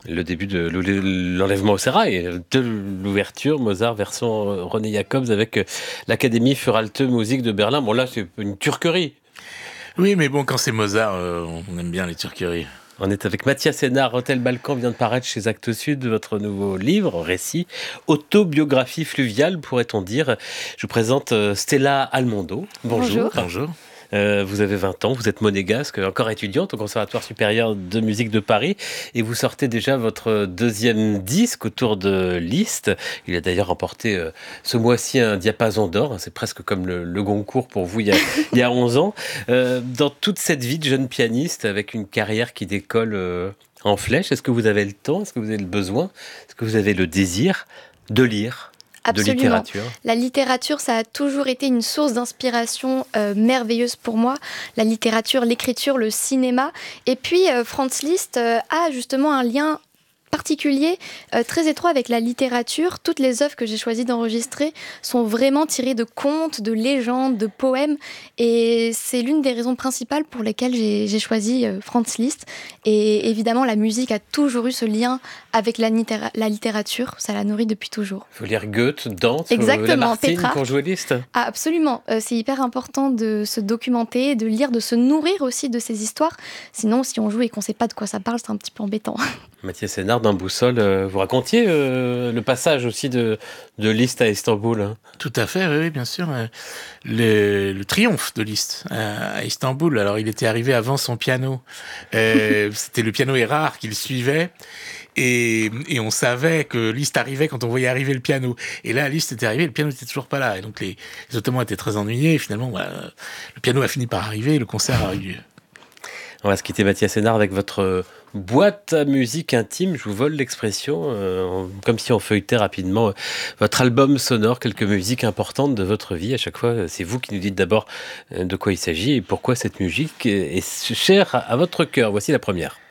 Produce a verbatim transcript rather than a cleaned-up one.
Le début de l'enlèvement au sérail, de l'ouverture, Mozart version René Jacobs avec l'Académie für Alte Musik de Berlin. Bon là, c'est une turquerie. Oui, mais bon, quand c'est Mozart, euh, on aime bien les turqueries. On est avec Mathias Sénard. Hôtel Balkan vient de paraître chez Actes Sud, votre nouveau livre, récit, autobiographie fluviale, pourrait-on dire. Je vous présente Stella Almondo. Bonjour. Bonjour. Bonjour. Euh, vous avez vingt ans, vous êtes monégasque, encore étudiante au Conservatoire supérieur de musique de Paris, et vous sortez déjà votre deuxième disque autour de Liszt. Il a d'ailleurs remporté euh, ce mois-ci un diapason d'or, c'est presque comme le, le Goncourt pour vous il y a, il y a onze ans. Euh, dans toute cette vie de jeune pianiste, avec une carrière qui décolle euh, en flèche, est-ce que vous avez le temps, est-ce que vous avez le besoin, est-ce que vous avez le désir de lire ? Absolument. De littérature. La littérature, ça a toujours été une source d'inspiration euh, merveilleuse pour moi. La littérature, l'écriture, le cinéma. Et puis, euh, Franz Liszt euh, a justement un lien particulier, euh, très étroit avec la littérature. Toutes les œuvres que j'ai choisi d'enregistrer sont vraiment tirées de contes, de légendes, de poèmes. Et c'est l'une des raisons principales pour lesquelles j'ai, j'ai choisi euh, Franz Liszt. Et évidemment, la musique a toujours eu ce lien avec la, littéra- la littérature. Ça la nourrit depuis toujours. Il faut lire Goethe, Dante, Exactement, Lamartine Pétrarque. pour jouer Liszt. Ah, absolument. Euh, c'est hyper important de se documenter, de lire, de se nourrir aussi de ces histoires. Sinon, si on joue et qu'on ne sait pas de quoi ça parle, c'est un petit peu embêtant. Mathias Sénard, d'un Boussole, euh, vous racontiez euh, le passage aussi de, de Liszt à Istanbul. Hein. Tout à fait, oui, bien sûr. Le, le triomphe de Liszt à, à Istanbul. Alors, il était arrivé avant son piano. Euh, c'était le piano Erard qu'il suivait. Et, et on savait que Liszt arrivait quand on voyait arriver le piano. Et là, Liszt était arrivé, le piano n'était toujours pas là. Et donc, les, les Ottomans étaient très ennuyés. Et finalement, voilà, le piano a fini par arriver et le concert a eu lieu. On va se quitter, Mathias Sénard, avec votre boîte à musique intime. Je vous vole l'expression, euh, comme si on feuilletait rapidement euh, votre album sonore, quelques musiques importantes de votre vie. À chaque fois, c'est vous qui nous dites d'abord euh, de quoi il s'agit et pourquoi cette musique est, est chère à, à votre cœur. Voici la première.